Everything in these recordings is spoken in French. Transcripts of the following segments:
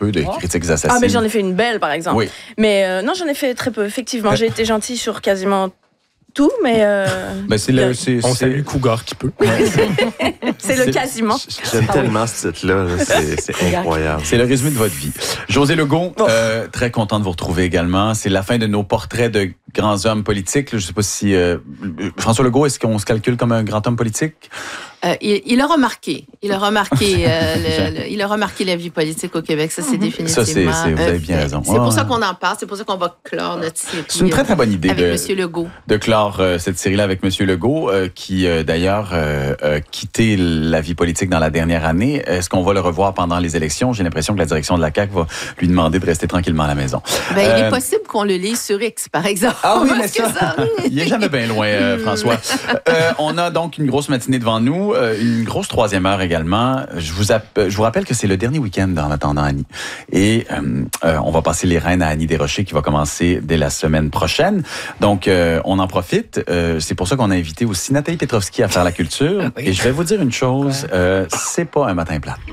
peu de critiques assassines. Ah, mais j'en ai fait une belle, par exemple. Oui. Mais non, j'en ai fait très peu, effectivement. J'ai été gentille sur quasiment tout, mais... Ben, on salue Cougar qui peut. c'est le quasiment. J'aime tellement ce titre-là. C'est incroyable. C'est le résumé de votre vie. José Legault, très content de vous retrouver également. C'est la fin de nos portraits de grands hommes politiques. Je ne sais pas si... François Legault, est-ce qu'on se calcule comme un grand homme politique? Il a remarqué. Il a remarqué la vie politique au Québec. Ça, c'est définitivement. Ça, vous avez bien raison. C'est pour ça qu'on en parle. C'est pour ça qu'on va clore notre série. C'est une très, très bonne idée avec M. Legault. De clore cette série-là avec M. Legault, qui, d'ailleurs, a quitté la vie politique dans la dernière année. Est-ce qu'on va le revoir pendant les élections? J'ai l'impression que la direction de la CAQ va lui demander de rester tranquillement à la maison. Il est possible qu'on le lise sur X, par exemple. Ah oui, mais ça, il est jamais bien loin, François. On a donc une grosse matinée devant nous. Une grosse troisième heure également. Je vous rappelle que c'est le dernier week-end en attendant Annie. Et on va passer les rênes à Annie Desrochers qui va commencer dès la semaine prochaine. Donc, on en profite. C'est pour ça qu'on a invité aussi Nathalie Petrovski à faire la culture. Oui. Et je vais vous dire une chose, c'est pas un matin plate.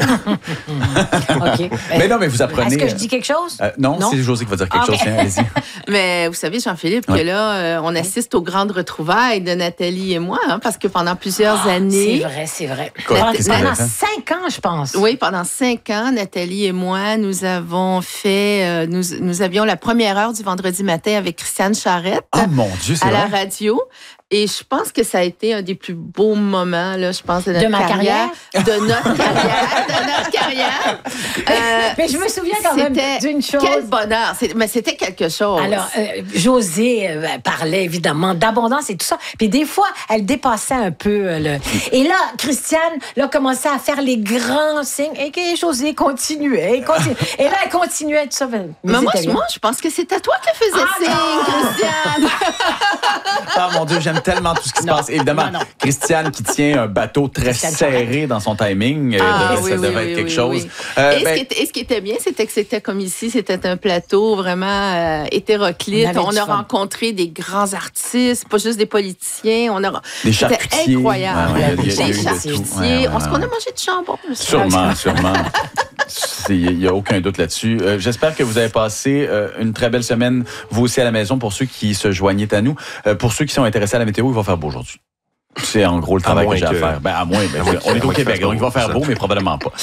OK. Mais non, mais vous apprenez... Est-ce que je dis quelque chose? Non, c'est José qui va dire quelque chose. Tiens, allez-y. Mais vous savez, Jean-Philippe, que là, on assiste aux grandes retrouvailles de Nathalie et moi, parce que pendant plusieurs années... C'est vrai. Pendant 5 ans, je pense. Oui, pendant 5 ans, Nathalie et moi, nous avons fait... nous avions la première heure du vendredi matin avec Christiane Charette. Oh mon Dieu, c'est à vrai? la radio. Et je pense que ça a été un des plus beaux moments, là, je pense, de notre carrière. De notre carrière. Mais je me souviens quand même d'une chose. Quel bonheur. Mais c'était quelque chose. Alors, José parlait évidemment d'abondance et tout ça. Puis des fois, elle dépassait un peu Et là, Christiane, là, commençait à faire les grands signes. Et que José continuait. Et là, elle continuait tout ça. Mais moi, je pense que c'était toi qui faisais signe, Christiane. Ah mon Dieu, j'aime tellement tout ce qui se passe. Évidemment, Christiane qui tient un bateau très serré dans son timing, ça devait être quelque chose. Et ce qui était bien, c'était que c'était comme ici, c'était un plateau vraiment hétéroclite. On a rencontré des grands artistes, pas juste des politiciens. Des charcutiers. C'était incroyable. Des charcutiers. Est-ce qu'on a mangé du jambon? Sûrement. Il n'y a aucun doute là-dessus. J'espère que vous avez passé une très belle semaine, vous aussi à la maison, pour ceux qui se joignaient à nous. Pour ceux qui sont intéressés à la météo, il va faire beau aujourd'hui. C'est en gros le travail que j'ai à faire. À moins, on est au Québec, donc il va faire beau, mais probablement pas.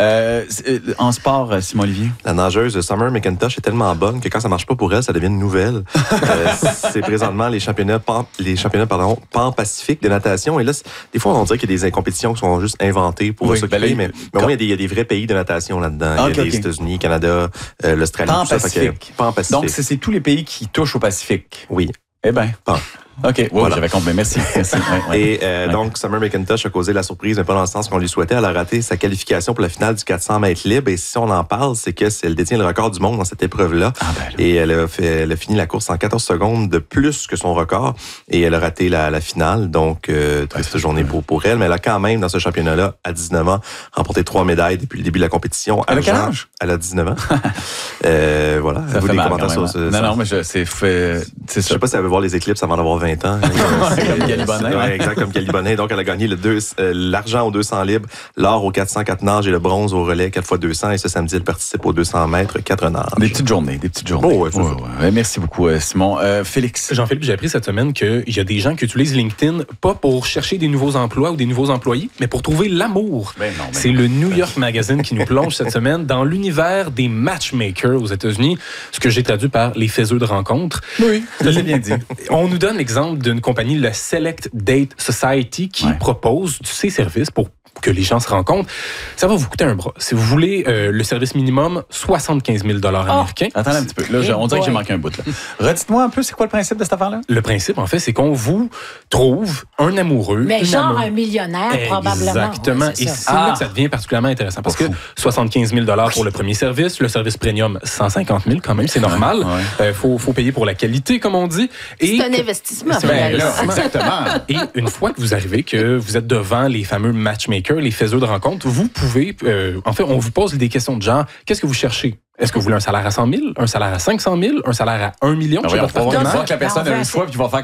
En sport, Simon Olivier? La nageuse Summer McIntosh est tellement bonne que quand ça marche pas pour elle, ça devient une nouvelle. C'est présentement les championnats pan-pacifique de natation. Et là, des fois, on dirait qu'il y a des compétitions qui sont juste inventées pour s'occuper, mais au moins, il y a des vrais pays de natation là-dedans. Il y a les États-Unis, Canada, l'Australie, Pan-Pacifique. Pan-Pacifique. Donc, c'est tous les pays qui touchent au Pacifique. Oui. Eh bien, OK, voilà. J'avais compris. Merci. Et donc, Summer McIntosh a causé la surprise, mais pas dans le sens qu'on lui souhaitait. Elle a raté sa qualification pour la finale du 400 mètres libre. Et si on en parle, c'est qu'elle détient le record du monde dans cette épreuve-là. Et elle a fini la course en 14 secondes de plus que son record. Et elle a raté la finale. Donc, triste journée pour elle. Mais elle a quand même, dans ce championnat-là, à 19 ans, remporté 3 médailles depuis le début de la compétition. Elle a quel âge? Elle a 19 ans. Voilà. Ça fait mal commentaires sur ça. Non, mais c'est ça. Je sais pas si elle veut voir les éclipses avant d'avoir 20 ans. Comme Calibonin. Ouais, exact, comme Calibonin. Donc, elle a gagné l'argent aux 200 libres, l'or aux 404 nages et le bronze au relais 4x200. Et ce samedi, elle participe aux 200 mètres 4 nages. Des petites journées. Merci beaucoup, Simon. Félix. Jean-Philippe, j'ai appris cette semaine qu'il y a des gens qui utilisent LinkedIn pas pour chercher des nouveaux emplois ou des nouveaux employés, mais pour trouver l'amour. C'est le New York Magazine qui nous plonge cette semaine dans l'univers des matchmakers aux États-Unis, ce que j'ai traduit par les faiseux de rencontres. Oui, c'est bien dit. On nous donne l'exemple d'une compagnie, le Select Date Society, qui propose ces services pour que les gens se rencontrent. Ça va vous coûter un bras. Si vous voulez le service minimum, 75 000 américains. Attendez un petit peu. Là, on dirait que j'ai manqué un bout. Là. Redites-moi un peu, c'est quoi le principe de cette affaire-là? Le principe, en fait, c'est qu'on vous trouve un amoureux. Mais genre un millionnaire, probablement. Exactement. Ouais, et c'est là que ça devient particulièrement intéressant. Parce que 75 000 pour le premier service, le service premium, 150 000 quand même, c'est normal. Faut payer pour la qualité, comme on dit. C'est un investissement. Exactement. Et une fois que vous arrivez, que vous êtes devant les fameux matchmakers, les faiseux de rencontres, vous pouvez... en fait, on vous pose des questions de genre, qu'est-ce que vous cherchez? Est-ce que vous voulez un salaire à 100 000, un salaire à 500 000, un salaire à 1 million? On va voir que la personne a eu le choix puis il va faire comme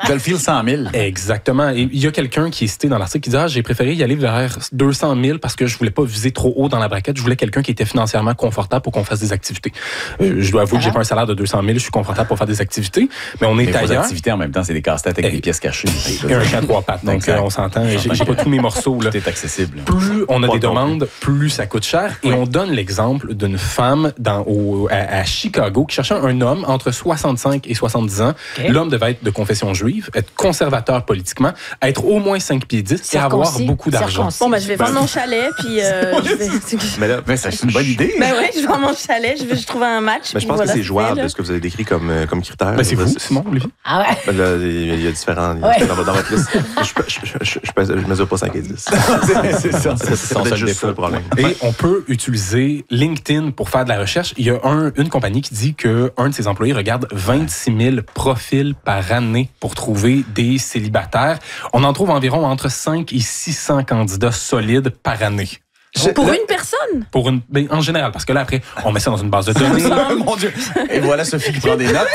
Goldfield 100 000. Exactement. Et il y a quelqu'un qui est cité dans l'article qui dit j'ai préféré y aller vers 200 000 parce que je voulais pas viser trop haut dans la braquette. Je voulais quelqu'un qui était financièrement confortable pour qu'on fasse des activités. Je dois avouer que j'ai pas un salaire de 200 000. Je suis confortable pour faire des activités. Mais on est mais ailleurs. Les activités en même temps, c'est des casse-têtes avec des pièces cachées. Et un chat à 3 pattes. Donc, on s'entend. J'ai pas tous mes morceaux. Là. Tout est accessible. Plus on a des demandes, plus ça coûte cher. Et on donne l'exemple d'une femme à Chicago qui cherchait un homme entre 65 et 70 ans. Okay. L'homme devait être de confession juive, être conservateur politiquement, être au moins 5 pieds 10 et avoir beaucoup d'argent. Bon, je vais vendre mon chalet, puis Mais là, c'est une bonne idée. Oui, je vends mon chalet, je trouve un match. Mais je pense que c'est jouable de ce que vous avez décrit comme critère. C'est vous, Simon, Olivier? Ah ouais? Là, il y a différents... Dans votre liste. Je mesure pas 5 et 10. C'est ça. C'est peut-être juste ça le problème. Et on peut utiliser LinkedIn pour faire de la recherche. Il y a une compagnie qui dit qu'un de ses employés regarde 26 000 profils par année pour trouver des célibataires. On en trouve environ entre 5 et 600 candidats solides par année. Pour une personne? En général, parce que là, après, on met ça dans une base de données. Mon Dieu! Et voilà Sophie qui prend des notes.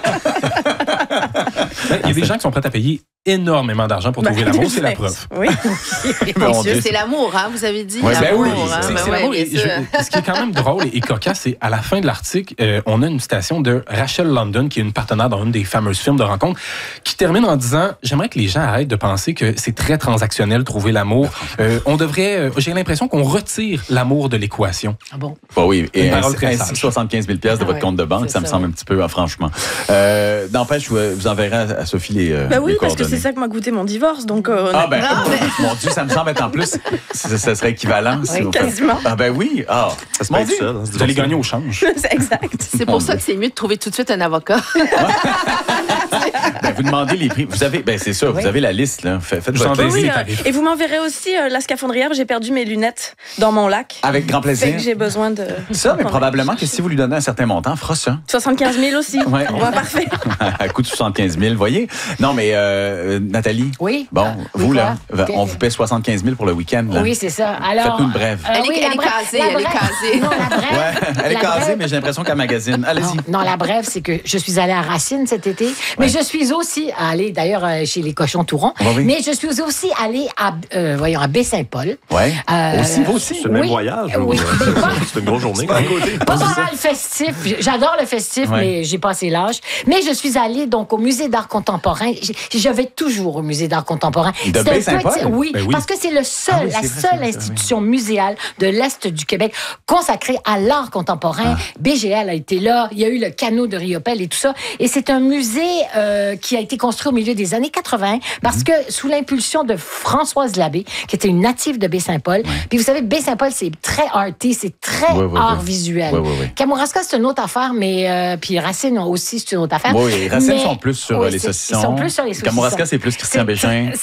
Il y a des gens qui sont prêts à payer énormément d'argent pour trouver l'amour, c'est la preuve. Oui. Mon Dieu, c'est l'amour, hein? Vous avez dit l'amour. C'est l'amour. Ce qui est quand même drôle et cocasse, c'est à la fin de l'article, on a une citation de Rachel London, qui est une partenaire dans une des fameuses films de rencontre, qui termine en disant « J'aimerais que les gens arrêtent de penser que c'est très transactionnel trouver l'amour. On devrait... J'ai l'impression qu'on retire l'amour de l'équation. » Ah bon? Bah oui, et ainsi 75 000 de votre compte de banque, ça me semble un petit peu, franchement. N'empêche, je vous enverrai à Sophie les oui, les parce que c'est ça que m'a goûté mon divorce. Donc, mon Dieu, ça me semble être en plus, ça serait équivalent. Oui, quasiment. Ah ben oui. Ça se passe ça. Vous allez gagner au change. C'est exact. C'est pour ça que c'est mieux de trouver tout de suite un avocat. Vous demandez les prix. Vous avez, c'est ça, vous avez la liste. Là. Faites votre plaisir. Et vous m'enverrez aussi la scaphandrière. J'ai perdu mes lunettes dans mon lac. Avec grand plaisir. Fait que j'ai besoin de... Ça, mais probablement que si vous lui donnez un certain montant, elle fera ça. 75 000 aussi. Ouais. Parfait. À coût de 75 000, voyez. Non, mais Nathalie. Oui. Bon, vous, là, on vous paie 75 000 pour le week-end. Là. Oui, c'est ça. Alors, faites-nous une brève. Elle est casée. Non, la brève. Ouais, elle est casée, mais j'ai l'impression qu'elle magasine. Allez-y. Non, la brève, c'est que je suis allée à Racine cet été, mais je suis aussi allée, d'ailleurs, chez les Cochons Tourons, mais je suis aussi allée à Baie-Saint-Paul. Oui. Vous aussi. C'est le même voyage. Oui. C'est une grosse journée. Pas vraiment le festif. J'adore le festif, mais j'ai passé l'âge. Mais je suis allée donc au Musée d'art contemporain. Je vais toujours au Musée d'art contemporain. De Baie-Saint-Paul? Oui, parce que c'est la seule institution muséale de l'Est du Québec consacrée à l'art contemporain. BGL a été là. Il y a eu le canot de Riopelle et tout ça. Et c'est un musée qui a été construit au milieu des années 80 parce que sous l'impulsion de Françoise Labbé, qui était une native de Baie-Saint-Paul. Puis vous savez, Baie-Saint-Paul, c'est très arty, c'est très art visuel. Kamouraska, c'est une autre affaire, mais puis Racine aussi, c'est une autre affaire. Oui, Racine sont plus sur les saucissons. Ils sont plus sur les saucissons. Kamouraska, c'est plus Christian Bégin.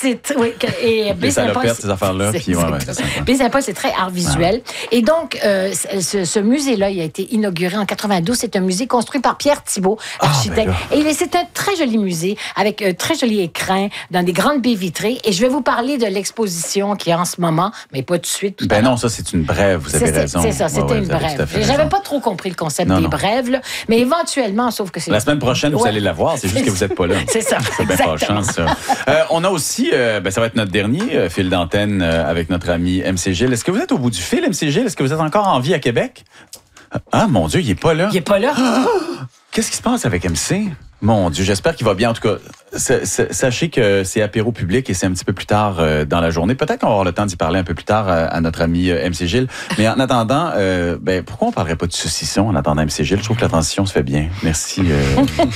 Et les salopettes, ces affaires-là. Baie-Saint-Paul, c'est très art visuel. Et donc, ce musée-là, il a été inauguré en 92. C'est un musée construit par Pierre Thibault, architecte. Et c'est un très joli musée avec un très joli écrin dans des grandes baies vitrées. Et je vais vous parler de l'exposition qui est en ce moment, mais pas tout de suite. Non, ça, c'est une brève. Vous avez raison. C'est ça, c'était une brève. J'avais pas trop compris le concept des brèves, là, mais éventuellement, sauf que c'est... La semaine prochaine, vous allez la voir. C'est juste que vous n'êtes pas là. C'est ça. C'est bien fâchant, ça. On a aussi, ça va être notre dernier fil d'antenne avec notre ami MC Gilles. Est-ce que vous êtes au bout du fil, MC Gilles? Est-ce que vous êtes encore en vie à Québec? Ah, mon Dieu, il n'est pas là. Il n'est pas là? Qu'est-ce qui se passe avec MC? Mon Dieu, j'espère qu'il va bien. En tout cas, sachez que c'est apéro public et c'est un petit peu plus tard dans la journée. Peut-être qu'on va avoir le temps d'y parler un peu plus tard à notre ami MC Gilles. Mais en attendant, pourquoi on ne parlerait pas de saucisson en attendant MC Gilles? Je trouve que la transition se fait bien. Merci.